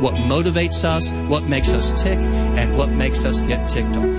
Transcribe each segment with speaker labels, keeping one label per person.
Speaker 1: what motivates us, what makes us tick, and what makes us get ticked off.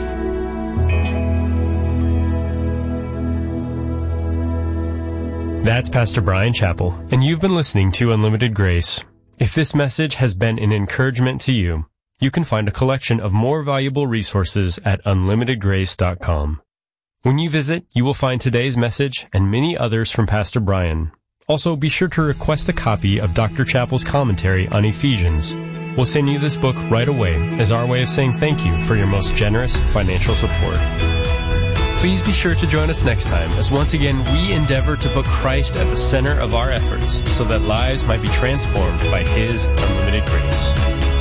Speaker 2: That's Pastor Bryan Chapell, and you've been listening to Unlimited Grace. If this message has been an encouragement to you, you can find a collection of more valuable resources at unlimitedgrace.com. When you visit, you will find today's message and many others from Pastor Bryan. Also, be sure to request a copy of Dr. Chapell's commentary on Ephesians. We'll send you this book right away as our way of saying thank you for your most generous financial support. Please be sure to join us next time as once again we endeavor to put Christ at the center of our efforts so that lives might be transformed by His unlimited grace.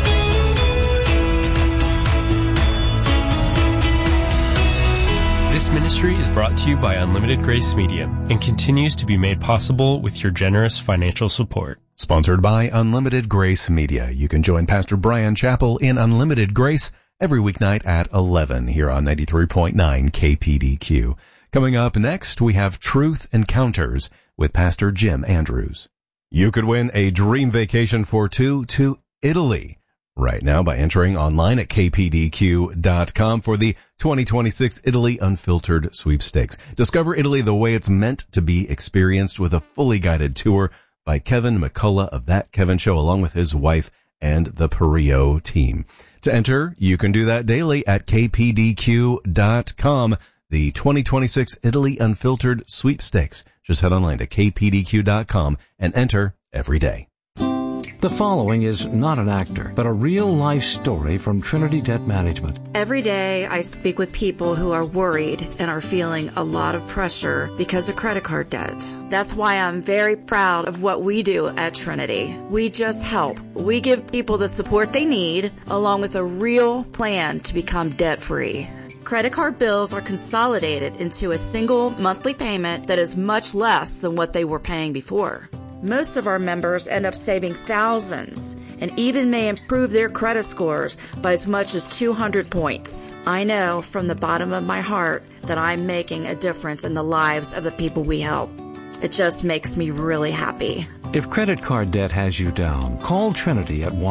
Speaker 2: This ministry is brought to you by Unlimited Grace Media and continues to be made possible with your generous financial support.
Speaker 3: Sponsored by Unlimited Grace Media. You can join Pastor Bryan Chapell in Unlimited Grace every weeknight at 11 here on 93.9 KPDQ. Coming up next, we have Truth Encounters with Pastor Jim Andrews. You could win a dream vacation for two to Italy right now by entering online at kpdq.com for the 2026 Italy Unfiltered Sweepstakes. Discover Italy the way it's meant to be experienced with a fully guided tour by Kevin McCullough of That Kevin Show, along with his wife and the Perio team. To enter, you can do that daily at kpdq.com. The 2026 Italy Unfiltered Sweepstakes. Just head online to kpdq.com and enter every day.
Speaker 4: The following is not an actor, but a real-life story from Trinity Debt Management.
Speaker 5: Every day I speak with people who are worried and are feeling a lot of pressure because of credit card debt. That's why I'm very proud of what we do at Trinity. We just help. We give people the support they need, along with a real plan to become debt-free. Credit card bills are consolidated into a single monthly payment that is much less than what they were paying before. Most of our members end up saving thousands and even may improve their credit scores by as much as 200 points. I know from the bottom of my heart that I'm making a difference in the lives of the people we help. It just makes me really happy.
Speaker 4: If credit card debt has you down, call Trinity at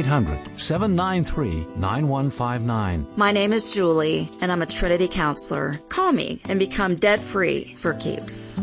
Speaker 4: 1-800-793-9159.
Speaker 5: My name is Julie, and I'm a Trinity counselor. Call me and become debt-free for keeps.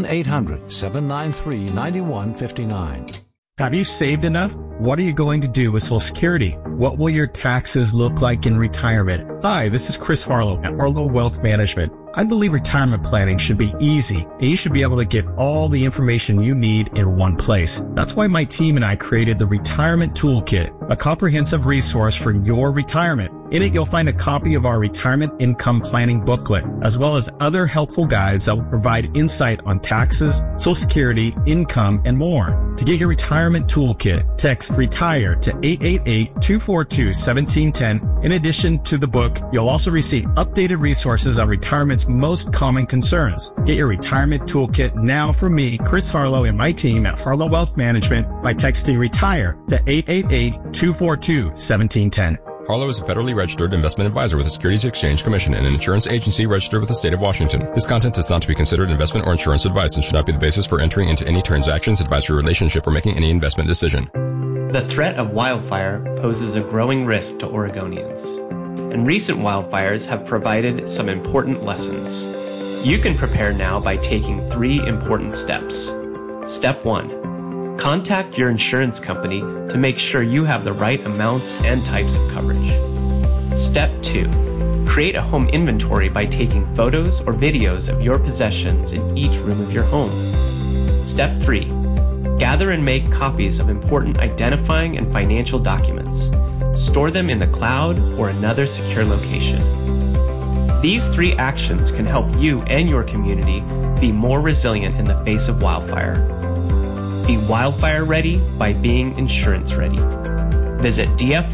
Speaker 4: 1-800-793-9159.
Speaker 6: Have you saved enough? What are you going to do with Social Security? What will your taxes look like in retirement? Hi, this is Chris Harlow at Harlow Wealth Management. I believe retirement planning should be easy, and you should be able to get all the information you need in one place. That's why my team and I created the Retirement Toolkit, a comprehensive resource for your retirement. In it, you'll find a copy of our retirement income planning booklet, as well as other helpful guides that will provide insight on taxes, Social Security, income, and more. To get your retirement toolkit, text RETIRE to 888-242-1710. In addition to the book, you'll also receive updated resources on retirement's most common concerns. Get your retirement toolkit now from me, Chris Harlow, and my team at Harlow Wealth Management by texting RETIRE to 888-242-1710.
Speaker 7: Harlow is a federally registered investment advisor with the Securities Exchange Commission and an insurance agency registered with the state of Washington. This content is not to be considered investment or insurance advice and should not be the basis for entering into any transactions, advisory relationship, or making any investment decision.
Speaker 8: The threat of wildfire poses a growing risk to Oregonians, and recent wildfires have provided some important lessons. You can prepare now by taking 3 important steps. Step 1. Contact your insurance company to make sure you have the right amounts and types of coverage. Step 2. Create a home inventory by taking photos or videos of your possessions in each room of your home. Step 3. Gather and make copies of important identifying and financial documents. Store them in the cloud or another secure location. These 3 actions can help you and your community be more resilient in the face of wildfire. Be wildfire ready by being insurance ready. Visit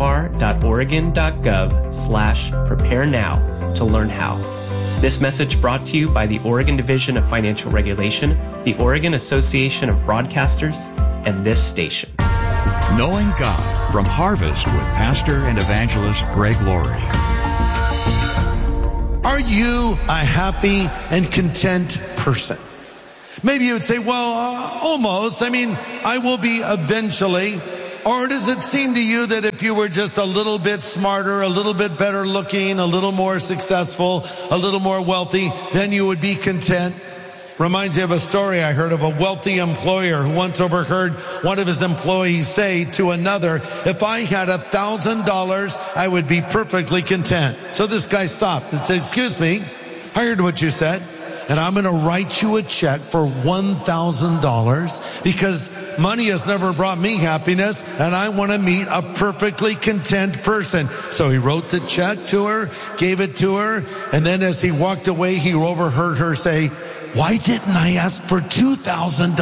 Speaker 8: dfr.oregon.gov/prepare now to learn how. This message brought to you by the Oregon Division of Financial Regulation, the Oregon Association of Broadcasters, and this station.
Speaker 9: Knowing God from Harvest with Pastor and Evangelist Greg Laurie.
Speaker 10: Are you a happy and content person? Maybe you would say, well, almost. I mean, I will be eventually. Or does it seem to you that if you were just a little bit smarter, a little bit better looking, a little more successful, a little more wealthy, then you would be content? Reminds me of a story I heard of a wealthy employer who once overheard one of his employees say to another, if I had $1,000, I would be perfectly content. So this guy stopped and said, excuse me, I heard what you said, and I'm going to write you a check for $1,000 because money has never brought me happiness, and I want to meet a perfectly content person. So he wrote the check to her, gave it to her, and then as he walked away, he overheard her say, why didn't I ask for $2,000?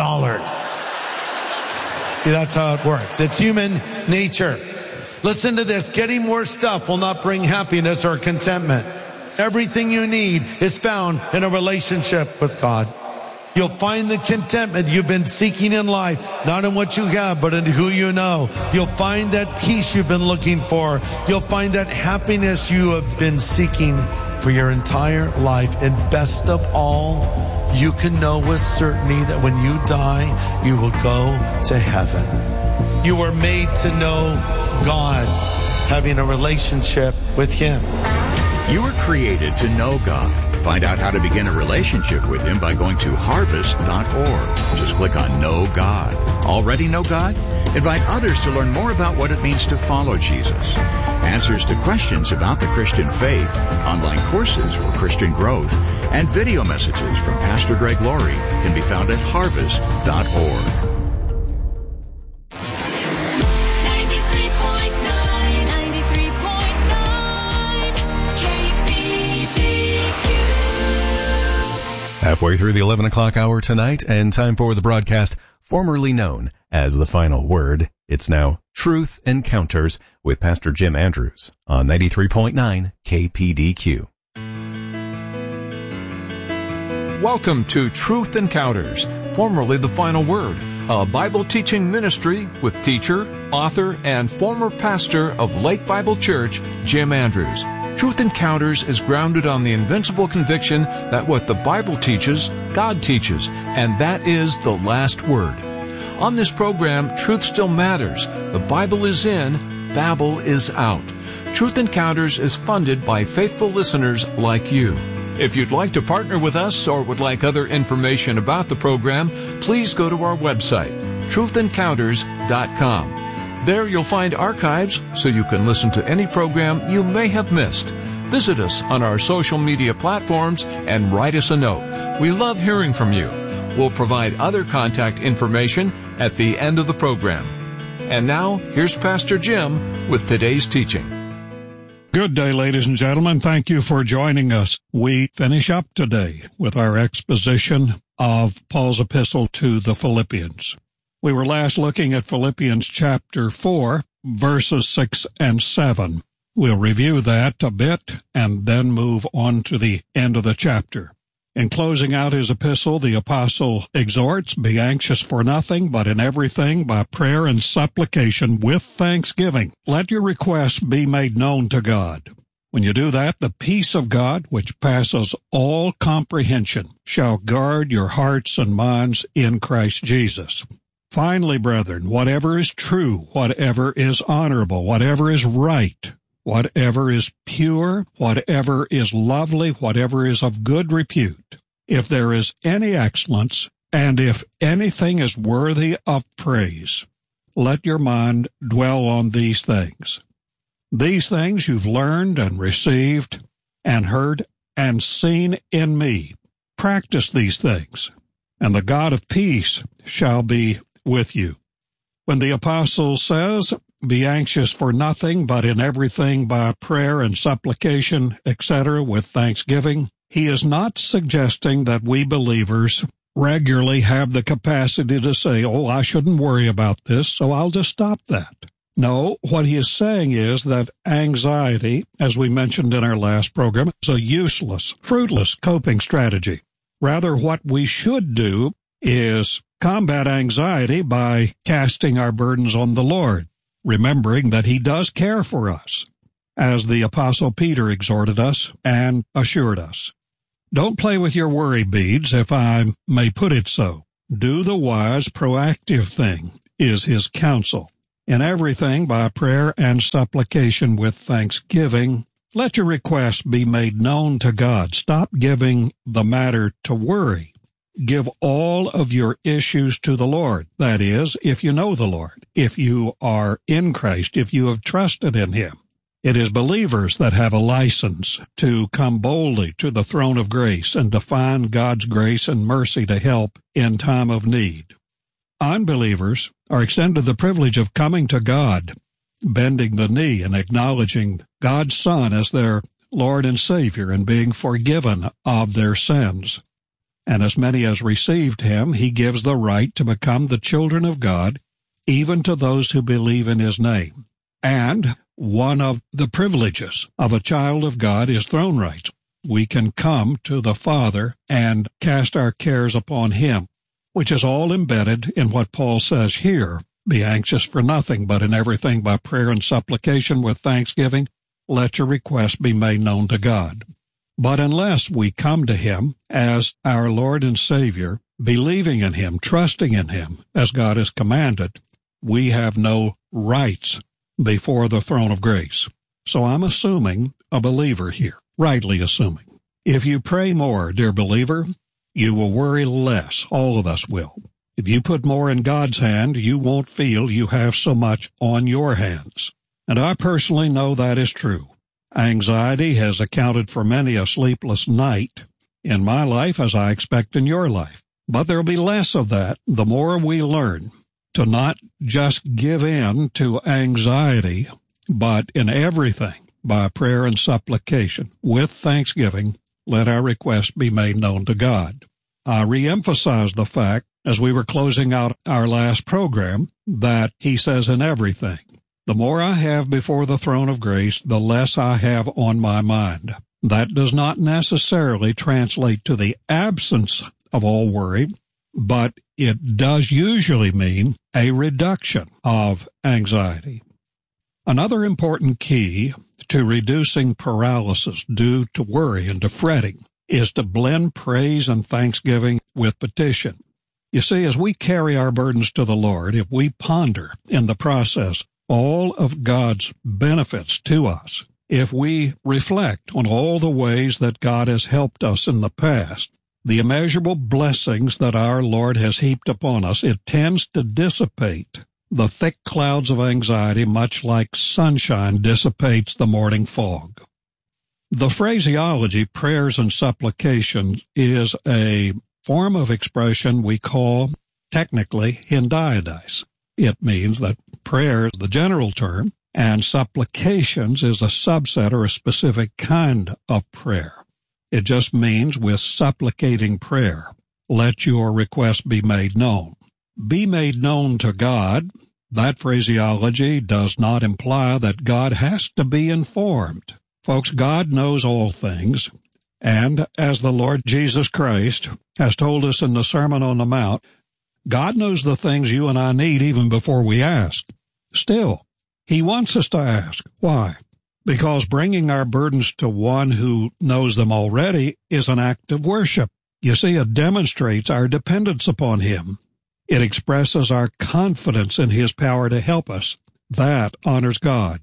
Speaker 10: See, that's how it works. It's human nature. Listen to this. Getting more stuff will not bring happiness or contentment. Everything you need is found in a relationship with God. You'll find the contentment you've been seeking in life, not in what you have, but in who you know. You'll find that peace you've been looking for. You'll find that happiness you have been seeking for your entire life. And best of all, you can know with certainty that when you die, you will go to heaven. You were made to know God, having a relationship with Him.
Speaker 9: You were created to know God. Find out how to begin a relationship with Him by going to harvest.org. Just click on Know God. Already know God? Invite others to learn more about what it means to follow Jesus. Answers to questions about the Christian faith, online courses for Christian growth, and video messages from Pastor Greg Laurie can be found at harvest.org.
Speaker 3: Halfway through the 11 o'clock hour tonight, and time for the broadcast formerly known as The Final Word. It's now Truth Encounters with Pastor Jim Andrews on 93.9 KPDQ.
Speaker 11: Welcome to Truth Encounters, formerly The Final Word, a Bible teaching ministry with teacher, author, and former pastor of Lake Bible Church, Jim Andrews. Truth Encounters is grounded on the invincible conviction that what the Bible teaches, God teaches, and that is the last word. On this program, truth still matters. The Bible is in, Babel is out. Truth Encounters is funded by faithful listeners like you. If you'd like to partner with us or would like other information about the program, please go to our website, truthencounters.com. There you'll find archives so you can listen to any program you may have missed. Visit us on our social media platforms and write us a note. We love hearing from you. We'll provide other contact information at the end of the program. And now, here's Pastor Jim with today's teaching.
Speaker 12: Good day, ladies and gentlemen. Thank you for joining us. We finish up today with our exposition of Paul's epistle to the Philippians. We were last looking at Philippians chapter 4, verses 6 and 7. We'll review that a bit and then move on to the end of the chapter. In closing out his epistle, the apostle exhorts, be anxious for nothing, but in everything by prayer and supplication with thanksgiving. Let your requests be made known to God. When you do that, the peace of God, which passes all comprehension, shall guard your hearts and minds in Christ Jesus. Finally, brethren, whatever is true, whatever is honorable, whatever is right, whatever is pure, whatever is lovely, whatever is of good repute, if there is any excellence, and if anything is worthy of praise, let your mind dwell on these things. These things you've learned and received and heard and seen in me. Practice these things, and the God of peace shall be with you. When the apostle says, be anxious for nothing, but in everything by prayer and supplication, etc., with thanksgiving, he is not suggesting that we believers regularly have the capacity to say, oh, I shouldn't worry about this, so I'll just stop that. No, what he is saying is that anxiety, as we mentioned in our last program, is a useless, fruitless coping strategy. Rather, what we should do is combat anxiety by casting our burdens on the Lord, remembering that He does care for us, as the Apostle Peter exhorted us and assured us. Don't play with your worry beads, if I may put it so. Do the wise, proactive thing, is his counsel. In everything, by prayer and supplication with thanksgiving, let your requests be made known to God. Stop giving the matter to worry. Give all of your issues to the Lord. That is, if you know the Lord, if you are in Christ, if you have trusted in Him. It is believers that have a license to come boldly to the throne of grace and to find God's grace and mercy to help in time of need. Unbelievers are extended the privilege of coming to God, bending the knee and acknowledging God's Son as their Lord and Savior and being forgiven of their sins. And as many as received Him, He gives the right to become the children of God, even to those who believe in His name. And one of the privileges of a child of God is throne rights. We can come to the Father and cast our cares upon Him, which is all embedded in what Paul says here. Be anxious for nothing, but in everything by prayer and supplication with thanksgiving, let your requests be made known to God. But unless we come to Him as our Lord and Savior, believing in Him, trusting in Him, as God has commanded, we have no rights before the throne of grace. So I'm assuming a believer here, rightly assuming. If you pray more, dear believer, you will worry less. All of us will. If you put more in God's hand, you won't feel you have so much on your hands. And I personally know that is true. Anxiety has accounted for many a sleepless night in my life, as I expect in your life. But there will be less of that the more we learn to not just give in to anxiety, but in everything, by prayer and supplication, with thanksgiving, let our requests be made known to God. I reemphasize the fact, as we were closing out our last program, that He says in everything. The more I have before the throne of grace, the less I have on my mind. That does not necessarily translate to the absence of all worry, but it does usually mean a reduction of anxiety. Another important key to reducing paralysis due to worry and to fretting is to blend praise and thanksgiving with petition. You see, as we carry our burdens to the Lord, if we ponder in the process all of God's benefits to us, if we reflect on all the ways that God has helped us in the past, the immeasurable blessings that our Lord has heaped upon us, it tends to dissipate the thick clouds of anxiety, much like sunshine dissipates the morning fog. The phraseology, prayers and supplications, is a form of expression we call, technically, hendiadys. It means that prayer is the general term, and supplications is a subset or a specific kind of prayer. It just means with supplicating prayer, let your request be made known. Be made known to God. That phraseology does not imply that God has to be informed. Folks, God knows all things, and as the Lord Jesus Christ has told us in the Sermon on the Mount, God knows the things you and I need even before we ask. Still, He wants us to ask. Why? Because bringing our burdens to one who knows them already is an act of worship. You see, it demonstrates our dependence upon Him. It expresses our confidence in His power to help us. That honors God.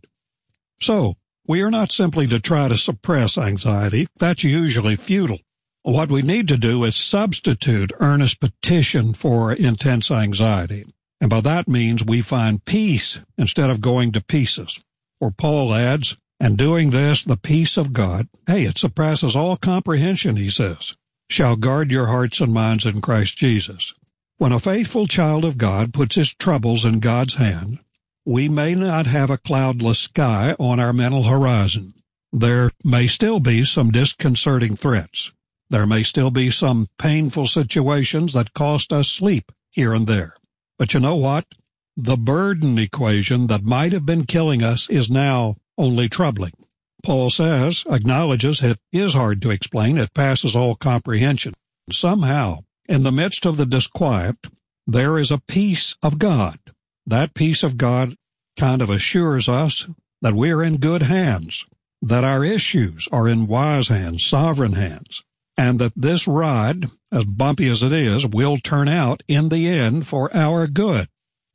Speaker 12: So, we are not simply to try to suppress anxiety. That's usually futile. What we need to do is substitute earnest petition for intense anxiety. And by that means we find peace instead of going to pieces. For Paul adds, and doing this, the peace of God, it surpasses all comprehension, he says, shall guard your hearts and minds in Christ Jesus. When a faithful child of God puts his troubles in God's hand, we may not have a cloudless sky on our mental horizon. There may still be some disconcerting threats. There may still be some painful situations that cost us sleep here and there. But you know what? The burden equation that might have been killing us is now only troubling. Paul says, acknowledges it is hard to explain. It passes all comprehension. Somehow, in the midst of the disquiet, there is a peace of God. That peace of God kind of assures us that we're in good hands, that our issues are in wise hands, sovereign hands, and that this ride, as bumpy as it is, will turn out in the end for our good.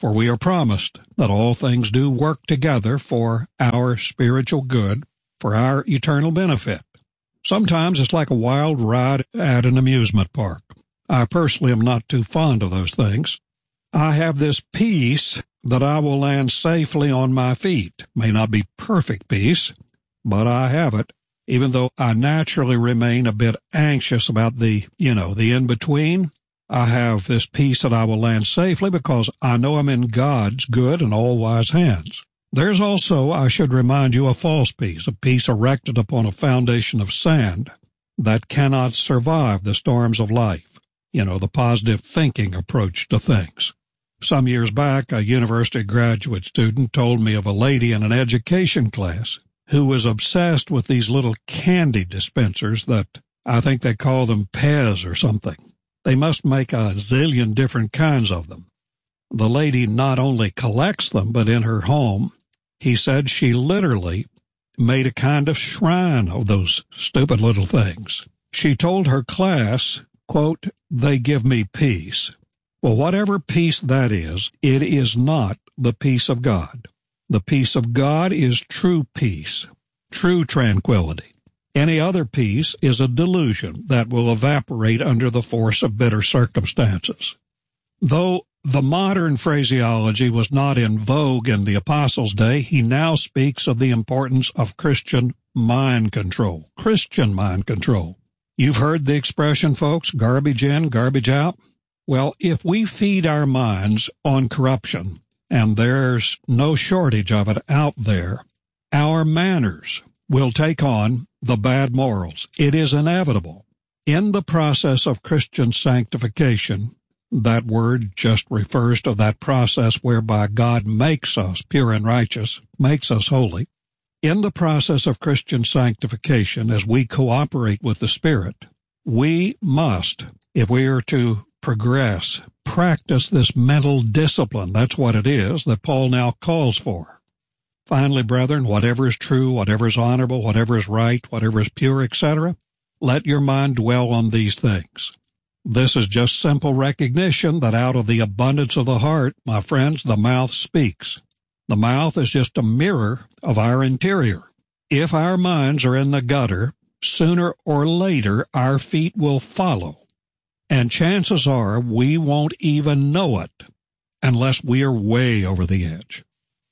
Speaker 12: For we are promised that all things do work together for our spiritual good, for our eternal benefit. Sometimes it's like a wild ride at an amusement park. I personally am not too fond of those things. I have this peace that I will land safely on my feet. May not be perfect peace, but I have it, even though I naturally remain a bit anxious about the in-between. I have this peace that I will land safely because I know I'm in God's good and all-wise hands. There's also, I should remind you, a false peace, a peace erected upon a foundation of sand that cannot survive the storms of life. The positive thinking approach to things. Some years back, a university graduate student told me of a lady in an education class who was obsessed with these little candy dispensers that I think they call them Pez or something. They must make a zillion different kinds of them. The lady not only collects them, but in her home, he said she literally made a kind of shrine of those stupid little things. She told her class, quote, "They give me peace." Well, whatever peace that is, it is not the peace of God. The peace of God is true peace, true tranquility. Any other peace is a delusion that will evaporate under the force of bitter circumstances. Though the modern phraseology was not in vogue in the Apostles' day, he now speaks of the importance of Christian mind control. Christian mind control. You've heard the expression, folks, garbage in, garbage out. Well, if we feed our minds on corruption, and there's no shortage of it out there, our manners will take on the bad morals. It is inevitable. In the process of Christian sanctification, that word just refers to that process whereby God makes us pure and righteous, makes us holy. In the process of Christian sanctification, as we cooperate with the Spirit, we must, if we are to progress, practice this mental discipline. That's what it is that Paul now calls for. Finally, brethren, whatever is true, whatever is honorable, whatever is right, whatever is pure, etc., let your mind dwell on these things. This is just simple recognition that out of the abundance of the heart, my friends, the mouth speaks. The mouth is just a mirror of our interior. If our minds are in the gutter, sooner or later our feet will follow. And chances are we won't even know it unless we are way over the edge.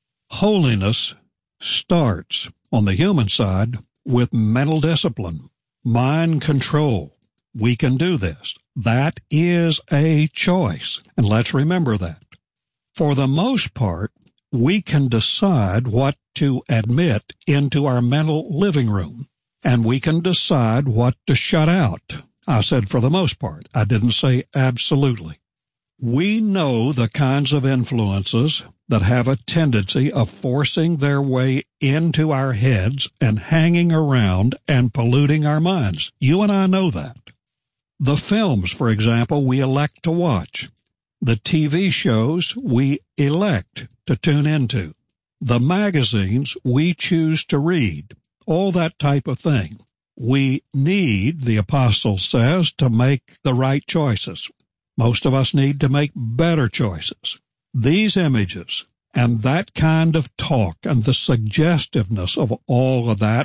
Speaker 12: Holiness starts, on the human side, with mental discipline, mind control. We can do this. That is a choice, and let's remember that. For the most part, we can decide what to admit into our mental living room, and we can decide what to shut out. I said for the most part. I didn't say absolutely. We know the kinds of influences that have a tendency of forcing their way into our heads and hanging around and polluting our minds. You and I know that. The films, for example, we elect to watch. The TV shows we elect to tune into. The magazines we choose to read. All that type of thing. We need, the apostle says, to make the right choices. Most of us need to make better choices. These images and that kind of talk and the suggestiveness of all of that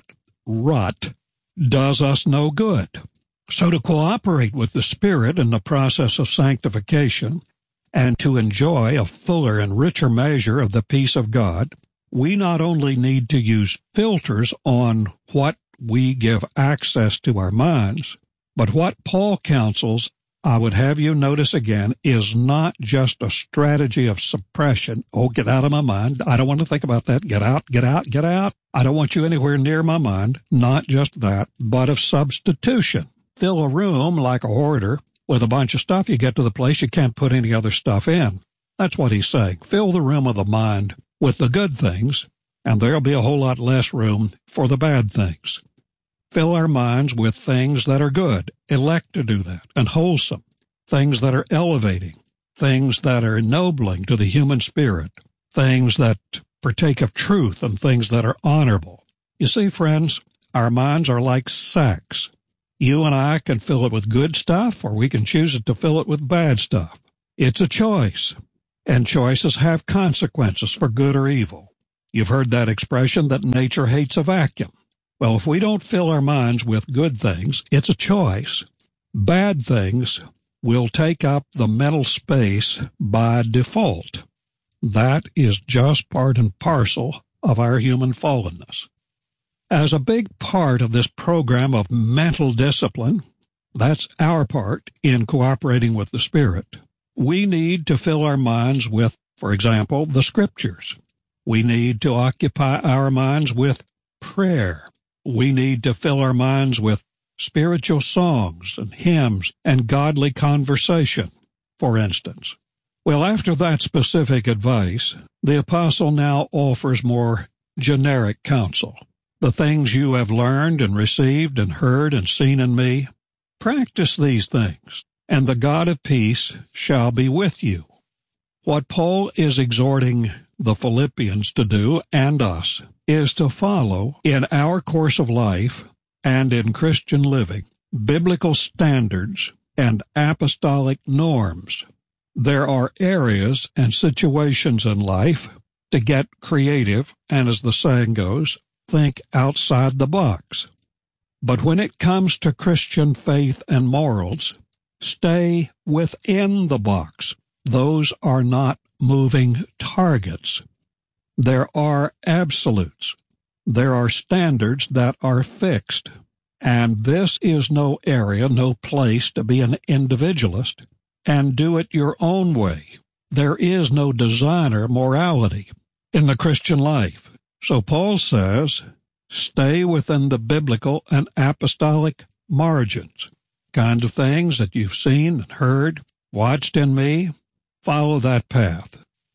Speaker 12: rot does us no good. So to cooperate with the Spirit in the process of sanctification and to enjoy a fuller and richer measure of the peace of God, we not only need to use filters on what we give access to our minds, but what Paul counsels, I would have you notice again, is not just a strategy of suppression. Oh, get out of my mind. I don't want to think about that. Get out, get out, get out. I don't want you anywhere near my mind. Not just that, but of substitution. Fill a room like a hoarder with a bunch of stuff. You get to the place you can't put any other stuff in. That's what he's saying. Fill the room of the mind with the good things, and there'll be a whole lot less room for the bad things. Fill our minds with things that are good. Elect to do that, and wholesome. Things that are elevating. Things that are ennobling to the human spirit. Things that partake of truth, and things that are honorable. You see, friends, our minds are like sacks. You and I can fill it with good stuff, or we can choose to fill it with bad stuff. It's a choice. And choices have consequences for good or evil. You've heard that expression that nature hates a vacuum. Well, if we don't fill our minds with good things, it's a choice. Bad things will take up the mental space by default. That is just part and parcel of our human fallenness. As a big part of this program of mental discipline, that's our part in cooperating with the Spirit, we need to fill our minds with, for example, the Scriptures. We need to occupy our minds with prayer. We need to fill our minds with spiritual songs and hymns and godly conversation, for instance. Well, after that specific advice, the apostle now offers more generic counsel. The things you have learned and received and heard and seen in me, practice these things, and the God of peace shall be with you. What Paul is exhorting the Philippians to do, and us, is to follow in our course of life and in Christian living biblical standards and apostolic norms. There are areas and situations in life to get creative, and as the saying goes, think outside the box. But when it comes to Christian faith and morals, stay within the box. Those are not moving targets. There are absolutes. There are standards that are fixed. And this is no area, no place to be an individualist and do it your own way. There is no designer morality in the Christian life. So Paul says, stay within the biblical and apostolic margins. Kind of things that you've seen and heard, watched in me, follow that path.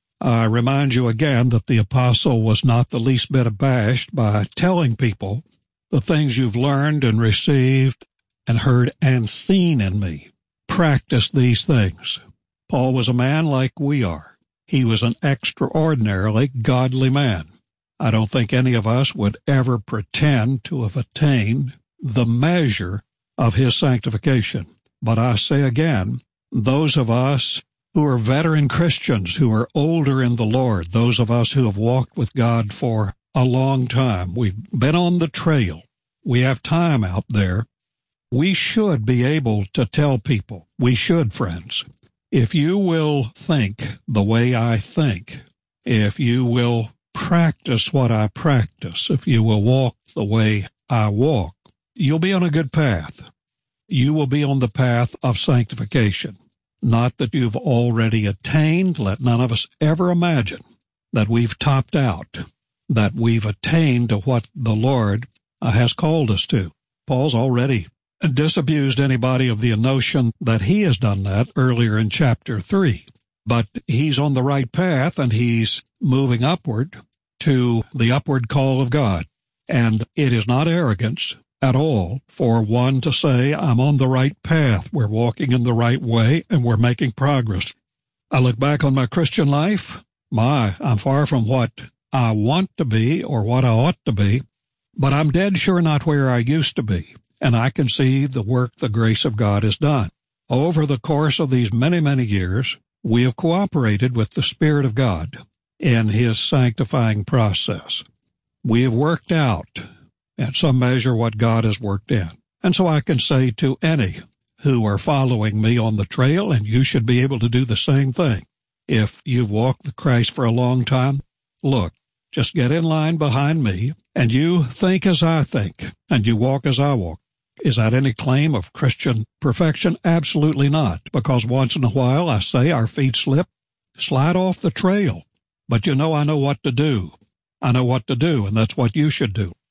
Speaker 12: I remind you again that the apostle was not the least bit abashed by telling people the things you've learned and received and heard and seen in me. Practice these things. Paul was a man like we are. He was an extraordinarily godly man. I don't think any of us would ever pretend to have attained the measure of his sanctification. But I say again, those of us who are veteran Christians, who are older in the Lord, those of us who have walked with God for a long time, we've been on the trail, we have time out there, we should be able to tell people, we should, friends, if you will think the way I think, if you will practice what I practice, if you will walk the way I walk, you'll be on a good path. You will be on the path of sanctification. Not that you've already attained. Let none of us ever imagine that we've topped out, that we've attained to what the Lord has called us to. Paul's already disabused anybody of the notion that he has done that earlier in chapter 3. But he's on the right path, and he's moving upward to the upward call of God. And it is not arrogance at all for one to say, I'm on the right path, we're walking in the right way, and we're making progress. I look back on my Christian life, I'm far from what I want to be or what I ought to be, but I'm dead sure not where I used to be, and I can see the work the grace of God has done. Over the course of these many, many years, we have cooperated with the Spirit of God in His sanctifying process. We have worked out, in some measure, what God has worked in. And so I can say to any who are following me on the trail, and you should be able to do the same thing. If you've walked with Christ for a long time, look, just get in line behind me, and you think as I think, and you walk as I walk. Is that any claim of Christian perfection? Absolutely not, because once in a while, I say, our feet slip, slide off the trail. But I know what to do. I know what to do, and that's what you should do.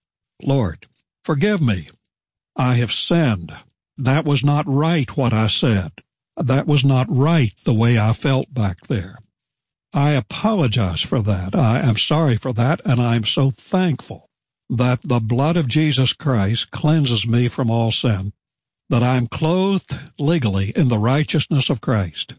Speaker 12: Lord, forgive me. I have sinned. That was not right what I said. That was not right the way I felt back there. I apologize for that. I am sorry for that, and I am so thankful that the blood of Jesus Christ cleanses me from all sin, that I am clothed legally in the righteousness of Christ,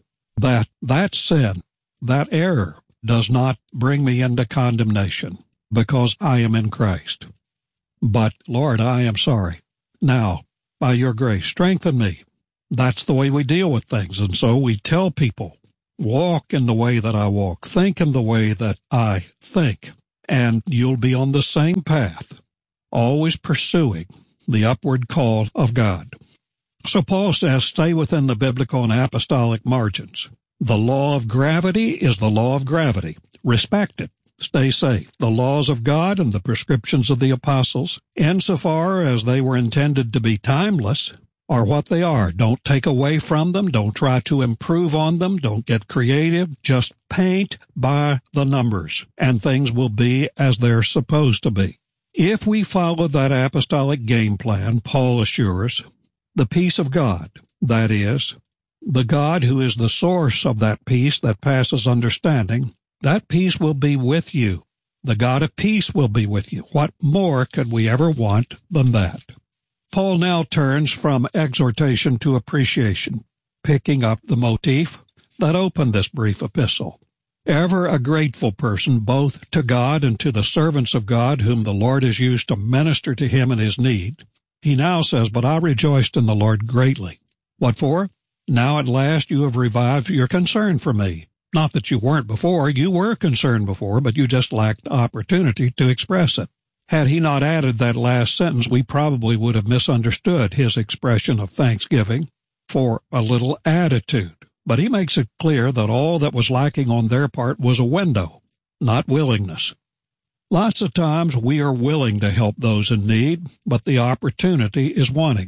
Speaker 12: that sin, that error, does not bring me into condemnation because I am in Christ. But, Lord, I am sorry. Now, by your grace, strengthen me. That's the way we deal with things. And so we tell people Walk in the way that I walk. Think in the way that I think. And you'll be on the same path, always pursuing the upward call of God. So Paul says, stay within the biblical and apostolic margins. The law of gravity is the law of gravity. Respect it. Stay safe. The laws of God and the prescriptions of the apostles, insofar as they were intended to be timeless, are what they are. Don't take away from them. Don't try to improve on them. Don't get creative. Just paint by the numbers, and things will be as they're supposed to be. If we follow that apostolic game plan, Paul assures, the peace of God, that is, the God who is the source of that peace that passes understanding, that peace will be with you. The God of peace will be with you. What more could we ever want than that? Paul now turns from exhortation to appreciation, picking up the motif that opened this brief epistle. Ever a grateful person, both to God and to the servants of God whom the Lord has used to minister to him in his need, he now says, but I rejoiced in the Lord greatly. What for? Now at last you have revived your concern for me. Not that you weren't before. You were concerned before, but you just lacked opportunity to express it. Had he not added that last sentence, we probably would have misunderstood his expression of thanksgiving for a little attitude. But he makes it clear that all that was lacking on their part was a window, not willingness. Lots of times we are willing to help those in need, but the opportunity is wanting.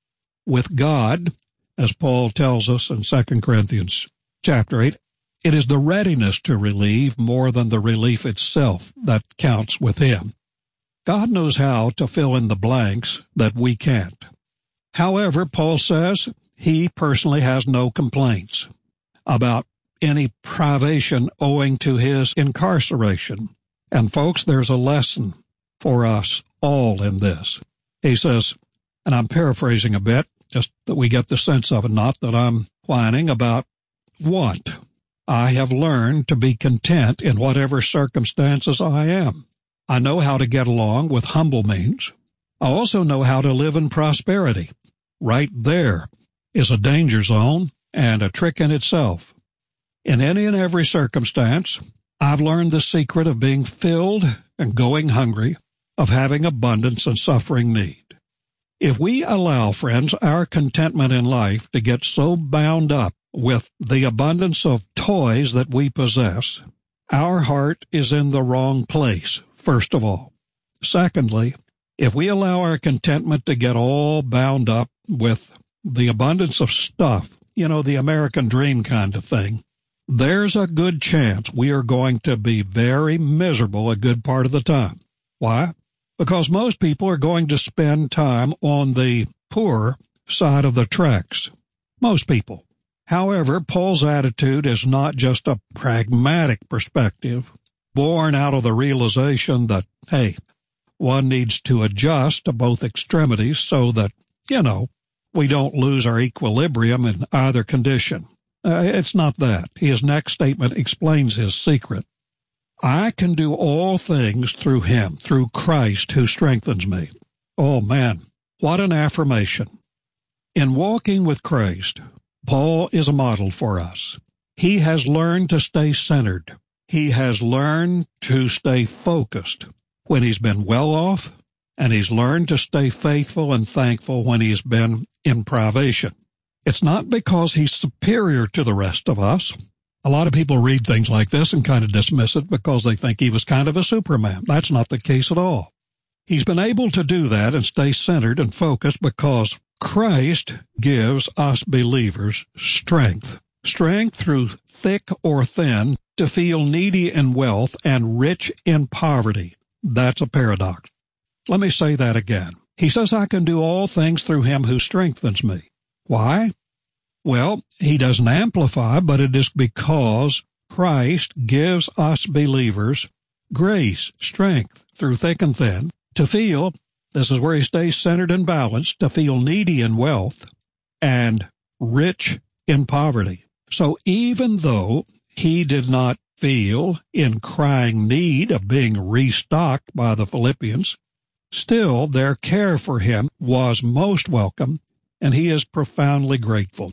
Speaker 12: With God, as Paul tells us in 2 Corinthians chapter 8, it is the readiness to relieve more than the relief itself that counts with him. God knows how to fill in the blanks that we can't. However, Paul says he personally has no complaints about any privation owing to his incarceration. And folks, there's a lesson for us all in this. He says, and I'm paraphrasing a bit, just that we get the sense of it, not that I'm whining about want. I have learned to be content in whatever circumstances I am. I know how to get along with humble means. I also know how to live in prosperity. Right there is a danger zone and a trick in itself. In any and every circumstance, I've learned the secret of being filled and going hungry, of having abundance and suffering need. If we allow, friends, our contentment in life to get so bound up with the abundance of toys that we possess, our heart is in the wrong place, first of all. Secondly, if we allow our contentment to get all bound up with the abundance of stuff, the American dream kind of thing, there's a good chance we are going to be very miserable a good part of the time. Why? Because most people are going to spend time on the poor side of the tracks. Most people. However, Paul's attitude is not just a pragmatic perspective, born out of the realization that, hey, one needs to adjust to both extremities so that, we don't lose our equilibrium in either condition. It's not that. His next statement explains his secret. I can do all things through him, through Christ who strengthens me. Oh, man, what an affirmation. In walking with Christ, Paul is a model for us. He has learned to stay centered. He has learned to stay focused when he's been well off, and he's learned to stay faithful and thankful when he's been in privation. It's not because he's superior to the rest of us. A lot of people read things like this and kind of dismiss it because they think he was kind of a Superman. That's not the case at all. He's been able to do that and stay centered and focused because Christ gives us believers strength. Strength through thick or thin to feel needy in wealth and rich in poverty. That's a paradox. Let me say that again. He says, I can do all things through him who strengthens me. Why? Well, he doesn't amplify, but it is because Christ gives us believers grace, strength through thick and thin to feel, this is where he stays centered and balanced, to feel needy in wealth and rich in poverty. So even though he did not feel in crying need of being restocked by the Philippians, still their care for him was most welcome, and he is profoundly grateful.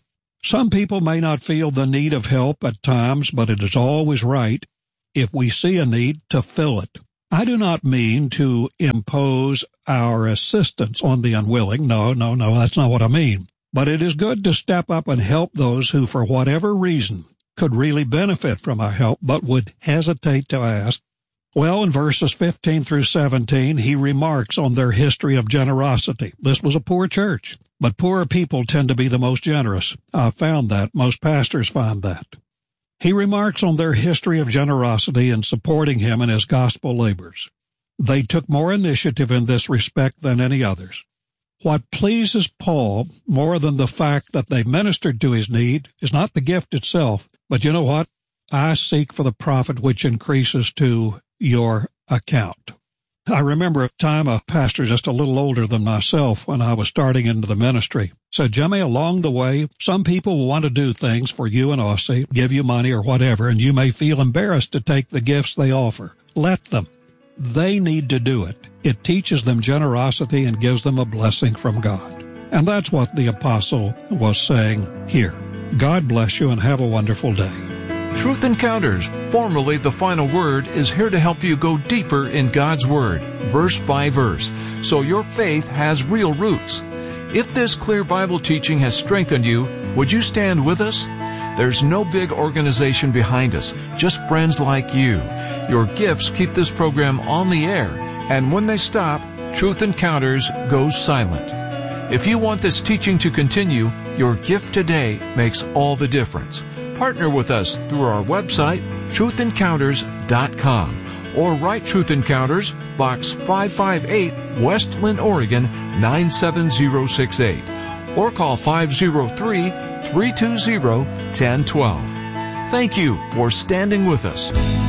Speaker 12: Some people may not feel the need of help at times, but it is always right, if we see a need, to fill it. I do not mean to impose our assistance on the unwilling. No, that's not what I mean. But it is good to step up and help those who, for whatever reason, could really benefit from our help, but would hesitate to ask. Well, in verses 15 through 17, he remarks on their history of generosity. This was a poor church, but poorer people tend to be the most generous. I've found that. Most pastors find that. He remarks on their history of generosity in supporting him in his gospel labors. They took more initiative in this respect than any others. What pleases Paul more than the fact that they ministered to his need is not the gift itself, but you know what? I seek for the profit which increases to your account. I remember a time a pastor just a little older than myself when I was starting into the ministry said, Jimmy, along the way, some people will want to do things for you and Aussie, give you money or whatever, and you may feel embarrassed to take the gifts they offer. Let them. They need to do it. It teaches them generosity and gives them a blessing from God. And that's what the apostle was saying here. God bless you and have a wonderful day.
Speaker 11: Truth Encounters, formerly The Final Word, is here to help you go deeper in God's Word, verse by verse, so your faith has real roots. If this clear Bible teaching has strengthened you, would you stand with us? There's no big organization behind us, just friends like you. Your gifts keep this program on the air, and when they stop, Truth Encounters goes silent. If you want this teaching to continue, your gift today makes all the difference. Partner with us through our website, truthencounters.com, or write Truth Encounters, Box 558, West Linn, Oregon 97068, or call 503-320-1012. Thank you for standing with us.